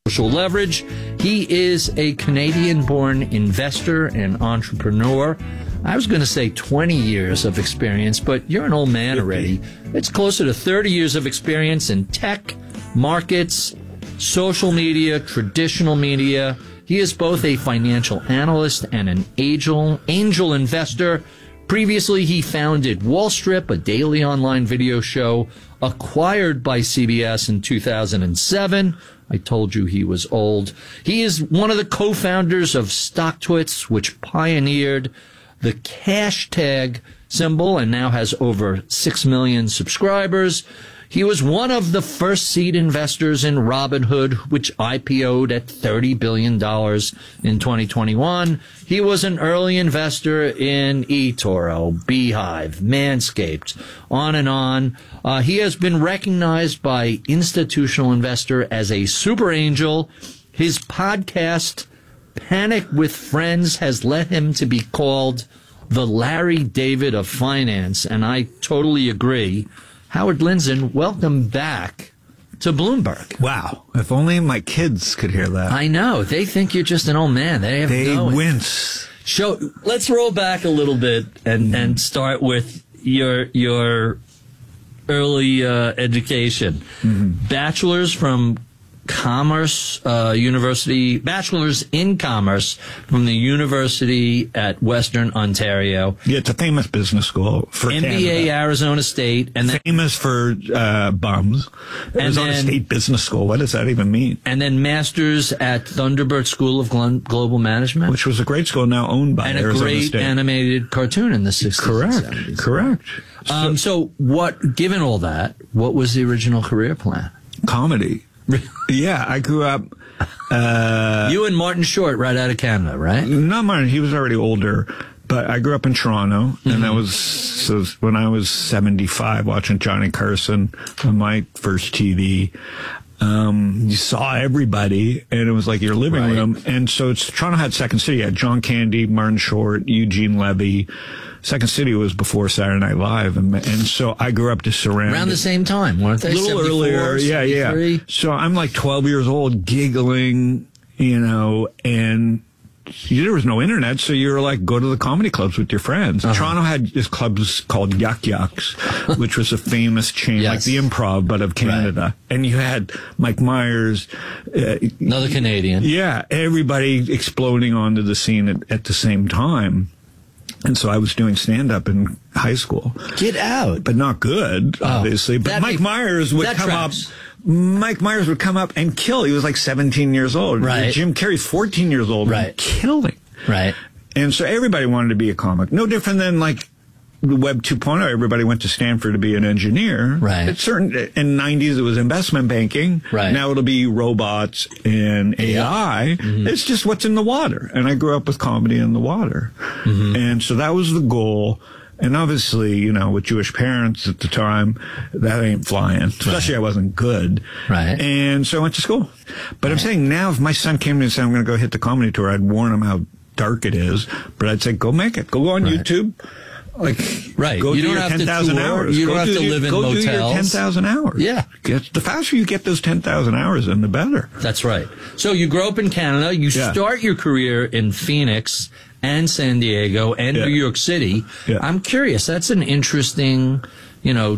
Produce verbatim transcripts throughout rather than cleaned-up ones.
Social Leverage. He is a Canadian-born investor and entrepreneur. I was going to say twenty years of experience, but you're an old man already. It's closer to thirty years of experience in tech, markets, social media, traditional media. He is both a financial analyst and an angel, angel investor. Previously, he founded Wall Strip, a daily online video show acquired by C B S in two thousand seven. I told you he was old. He is one of the co-founders of StockTwits, which pioneered the hashtag symbol and now has over six million subscribers. He was one of the first seed investors in Robinhood, which I P O'd at thirty billion dollars in twenty twenty-one. He was an early investor in eToro, Beehive, Manscaped, on and on. Uh, he has been recognized by Institutional Investor as a super angel. His podcast, Panic with Friends, has led him to be called the Larry David of finance, and I totally agree. Howard Lindzen, welcome back to Bloomberg. Wow. If only my kids could hear that. I know. They think you're just an old man. They have They no wince. Show, let's roll back a little bit and, mm. and start with your your early uh, education. Mm-hmm. Bachelor's from Commerce uh, University, bachelor's in commerce from the University at Western Ontario. Yeah, it's a famous business school for M B A Canada. Arizona State, and then famous for uh, bums. Arizona then, State Business School. What does that even mean? And then Masters at Thunderbird School of Glo- Global Management, which was a great school now owned by and Arizona a great State. animated cartoon in the sixties. Correct. And seventies. Correct. Um, so, what? Given all that, what was the original career plan? Comedy. Yeah, I grew up. Uh, you and Martin Short, right out of Canada, right? Not Martin. He was already older, but I grew up in Toronto, mm-hmm. and that was so when I was seventy-five, watching Johnny Carson on my first T V. Um, you saw everybody, and it was like your living right. room. And so it's Toronto had Second City. You had John Candy, Martin Short, Eugene Levy. Second City was before Saturday Night Live, and, and so I grew up to surround around the same time, weren't they? A little earlier, yeah, yeah. So I'm like twelve years old, giggling, you know, and there was no internet, so you were like, go to the comedy clubs with your friends. Uh-huh. Toronto had this clubs called Yuck Yucks, which was a famous chain, yes. like the Improv, but of Canada. Right. And you had Mike Myers. Uh, Another Canadian. Yeah, everybody exploding onto the scene at, at the same time. And so I was doing stand-up in high school. Get out. But not good, oh, obviously. But Mike makes, Myers would come tracks. up. Mike Myers would come up and kill. He was like seventeen years old. Right. Jim Carrey's fourteen years old. Right. And killing. Right. And so everybody wanted to be a comic. No different than like the Web two point oh. Everybody went to Stanford to be an engineer. Right. It's certain, in the nineties, it was investment banking. Right. Now it'll be robots and A I. Mm-hmm. It's just what's in the water. And I grew up with comedy in the water. Mm-hmm. And so that was the goal. And obviously, you know, with Jewish parents at the time, that ain't flying. Especially right. I wasn't good. Right. And so I went to school. But right. I'm saying now, if my son came to me and said, I'm going to go hit the comedy tour, I'd warn him how dark it is. But I'd say, go make it. Go on right. YouTube. Like, right. Go you do don't your have ten to thousand hours. You don't go have do to your, live in go motels. Do your ten thousand hours. Yeah. Get, the faster you get those ten thousand hours in, the better. That's right. So you grow up in Canada. You yeah. start your career in Phoenix and San Diego and yeah. New York City. Yeah. I'm curious. That's an interesting, you know,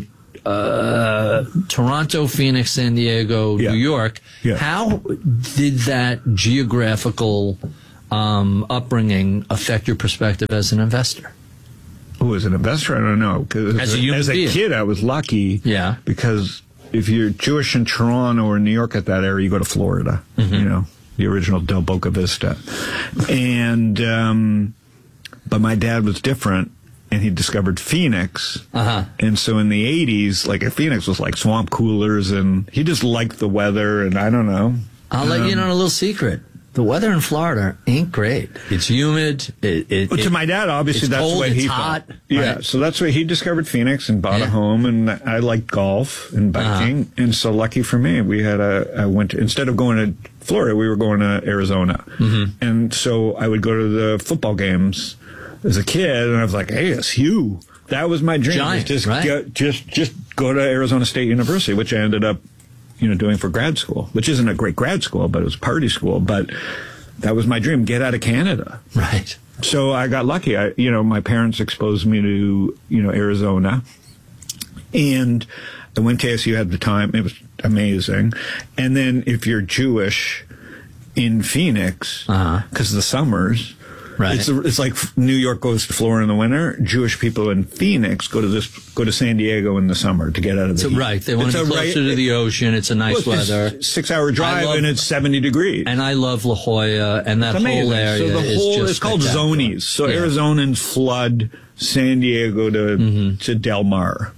uh, Toronto, Phoenix, San Diego, yeah. New York. Yeah. How did that geographical um, upbringing affect your perspective as an investor? Oh, as an investor, I don't know. As a human As a being. kid, I was lucky. Yeah. Because if you're Jewish in Toronto or New York at that era, you go to Florida. Mm-hmm. You know, the original Del Boca Vista. And, um, but my dad was different, and he discovered Phoenix. Uh-huh. And so in the eighties, like, Phoenix was like swamp coolers, and he just liked the weather, and I don't know. I'll um, let you know a little secret. The weather in Florida ain't great. It's humid. It, it, well, to it, my dad, obviously, that's cold, the way he it's hot, felt. Yeah, right? So that's the way he discovered Phoenix and bought yeah. a home, and I liked golf and biking, uh-huh. and so lucky for me, we had a. I went to, instead of going to Florida, we were going to Arizona, mm-hmm. and so I would go to the football games as a kid, and I was like, "Hey, it's Hugh." That was my dream. Giant, just right? go, just just go to Arizona State University, which I ended up. you know, doing for grad school, which isn't a great grad school, but it was party school. But that was my dream, get out of Canada. Right. So I got lucky. I, you know, my parents exposed me to, you know, Arizona. And I went to A S U at the time. It was amazing. And then if you're Jewish in Phoenix, because uh-huh. the summers, right. it's, it's like New York goes to Florida in the winter. Jewish people in Phoenix go to this go to San Diego in the summer to get out of the so, heat. Right. They want it's to be closer right, to the ocean. It's a nice well, it's weather. Six-hour drive, love, and it's seventy degrees. And I love La Jolla, and that whole area so the whole, is just it's called zonies. So yeah. Arizonans flood San Diego to, mm-hmm. to Del Mar.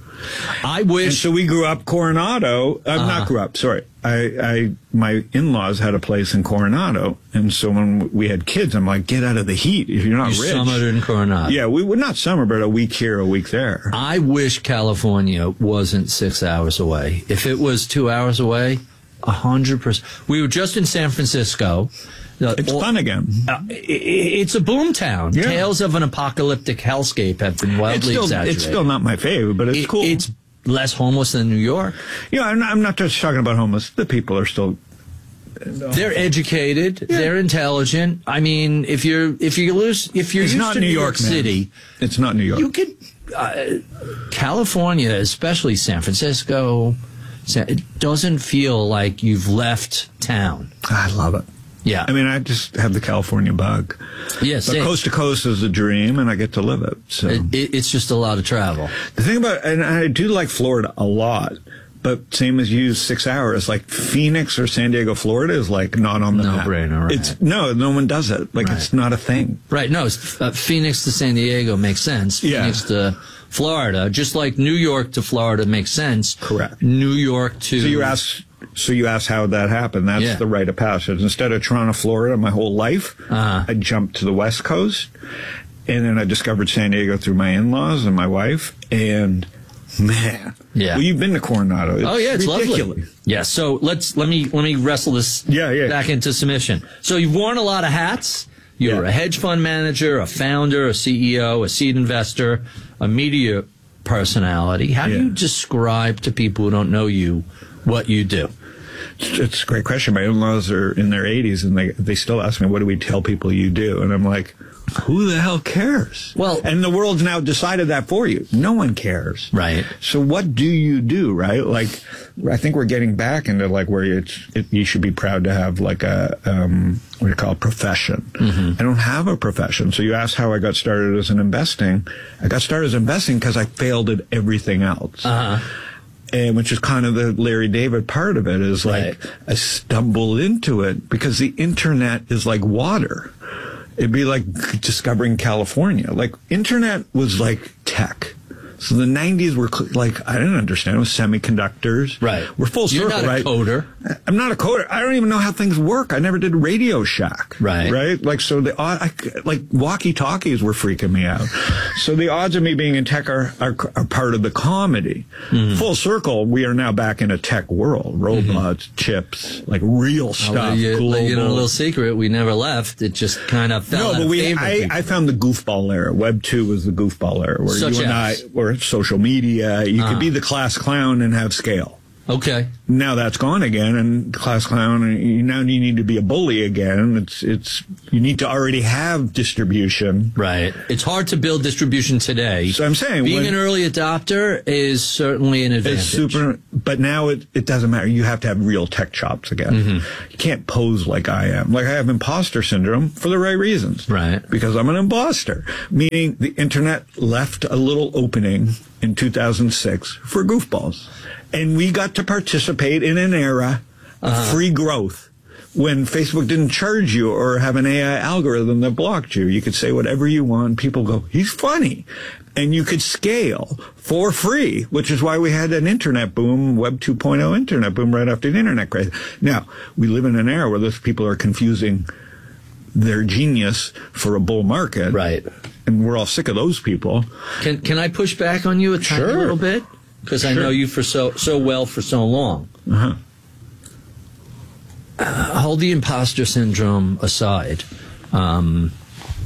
I wish. And so we grew up Coronado. Uh, uh-huh. Not grew up. Sorry, I, I, my in-laws had a place in Coronado, and so when we had kids, I'm like, get out of the heat if you're not you rich. Summered in Coronado. Yeah, we would not summer, but a week here, a week there. I wish California wasn't six hours away. If it was two hours away, a hundred percent. We were just in San Francisco. Uh, it's all, fun again. Uh, it, it's a boomtown. Yeah. Tales of an apocalyptic hellscape have been wildly it's still, exaggerated. It's still not my favorite, but it's it, cool. It's less homeless than New York. Yeah, I'm not, I'm not just talking about homeless. The people are still. They're educated. Yeah. They're intelligent. I mean, if you're if you lose if you're it's used not to New New York, York City, man. It's not New York. You could uh, California, especially San Francisco. It doesn't feel like you've left town. I love it. Yeah. I mean, I just have the California bug. Yes. But coast to coast is a dream, and I get to live it. So it, it, it's just a lot of travel. The thing about, and I do like Florida a lot, but same as you, six hours, like Phoenix or San Diego, Florida is like not on the no map. brainer, right? It's, no, no one does it. Like, right. It's not a thing. Right. No, it's, uh, Phoenix to San Diego makes sense. Phoenix yeah. to Florida, just like New York to Florida makes sense. Correct. New York to... So you ask... So you asked how that happened. That's yeah. the rite of passage. Instead of Toronto, Florida, my whole life, uh-huh. I jumped to the West Coast, and then I discovered San Diego through my in-laws and my wife, and man, yeah. Well, you've been to Coronado. It's oh yeah, it's ridiculous. Lovely. Yeah. So let's let me let me wrestle this yeah, yeah. back into submission. So you've worn a lot of hats. You're yeah. a hedge fund manager, a founder, a C E O, a seed investor, a media personality. How yeah. do you describe to people who don't know you what you do? It's a great question. My in-laws are in their eighties, and they they still ask me, what do we tell people you do? And I'm like, who the hell cares? Well, and the world's now decided that for you. No one cares. Right. So what do you do, right? Like, I think we're getting back into like where it's, it, you should be proud to have like a, um, what do you call it, profession. Mm-hmm. I don't have a profession. So you asked how I got started as an investing. I got started as investing because I failed at everything else. Uh-huh. And which is kind of the Larry David part of it is like, right. I stumbled into it because the internet is like water. It'd be like discovering California. Like, internet was like tech. So the nineties were like, I didn't understand. It was semiconductors. Right. We're full circle, right? You're not right? a coder. I'm not a coder. I don't even know how things work. I never did Radio Shack. Right. Right? Like, so the, I, like, walkie-talkies were freaking me out. So the odds of me being in tech are, are, are part of the comedy. Mm-hmm. Full circle, we are now back in a tech world. Robots, mm-hmm. chips, like real stuff. I'll let you, global. Let you know a little secret. We never left. It just kind of fell No, out but we, of I, I found the goofball era. Web two was the goofball era where Such you and as? I were social media. You uh. could be the class clown and have scale. Okay. Now that's gone again, and class clown. And you, now you need to be a bully again. It's it's you need to already have distribution. Right. It's hard to build distribution today. So I'm saying being when, an early adopter is certainly an advantage. It's super, but now it it doesn't matter. You have to have real tech chops again. Mm-hmm. You can't pose like I am. Like I have imposter syndrome for the right reasons. Right. Because I'm an imposter, meaning the internet left a little opening in two thousand six for goofballs. And we got to participate in an era of uh-huh. free growth when Facebook didn't charge you or have an A I algorithm that blocked you. You could say whatever you want. People go, he's funny. And you could scale for free, which is why we had an internet boom, Web two point oh internet boom right after the internet craze. Now, we live in an era where those people are confusing their genius for a bull market. Right. And we're all sick of those people. Can, can I push back on you a tiny sure. little bit? Because I sure. know you for so so well for so long. Uh-huh. Uh, hold the imposter syndrome aside. Um,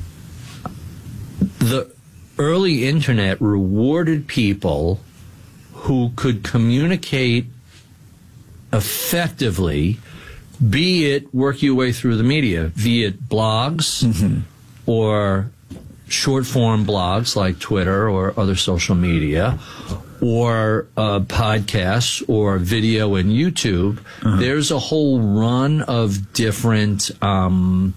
the early internet rewarded people who could communicate effectively, be it work your way through the media, be it blogs mm-hmm. or short-form blogs like Twitter or other social media, or uh, podcasts or video and YouTube. Uh-huh. There's a whole run of different um,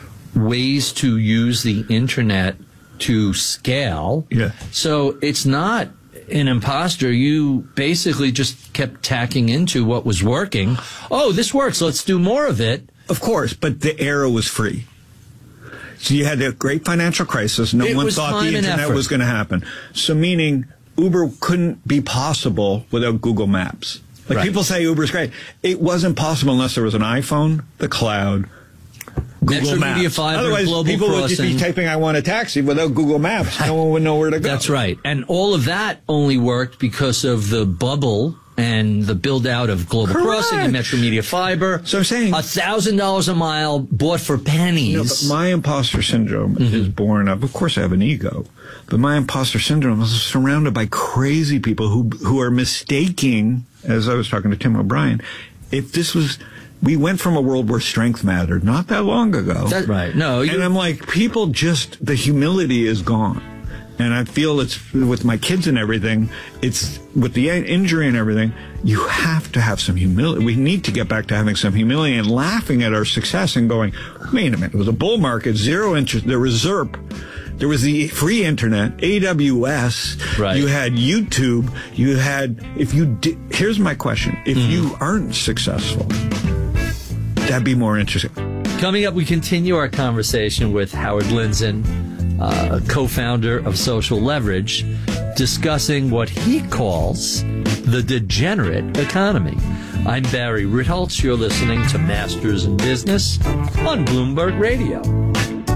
ways to use the internet to scale. Yeah. So it's not an imposter. You basically just kept tacking into what was working. Oh, this works. Let's do more of it. Of course, but the era was free. So you had a great financial crisis. No it one thought the internet was going to happen. So meaning Uber couldn't be possible without Google Maps. Like right. people say Uber's great. It wasn't possible unless there was an iPhone, the cloud, Google Metro Maps. Media Fiber, Otherwise, Global people Crossing. would just be typing, I want a taxi, without Google Maps. No one would know where to go. That's right. And all of that only worked because of the bubble and the build-out of Global Correct. Crossing and Metro Media Fiber. So I'm saying one thousand dollars a mile bought for pennies. No, but my imposter syndrome mm-hmm. is born of, of course I have an ego, but my imposter syndrome is surrounded by crazy people who who are mistaking, as I was talking to Tim O'Brien, if this was, we went from a world where strength mattered not that long ago. That, right. No. And I'm like, people just, the humility is gone. And I feel it's, with my kids and everything, it's, with the injury and everything, you have to have some humility. We need to get back to having some humility and laughing at our success and going, wait a minute, it was a bull market, zero interest, there was ZERP, there was the free internet, A W S, right. you had YouTube, you had, if you did, here's my question, if mm. you aren't successful, that'd be more interesting. Coming up, we continue our conversation with Howard Lindzen, Uh, co-founder of Social Leverage, discussing what he calls the degenerate economy. I'm Barry Ritholtz. You're listening to Masters in Business on Bloomberg Radio.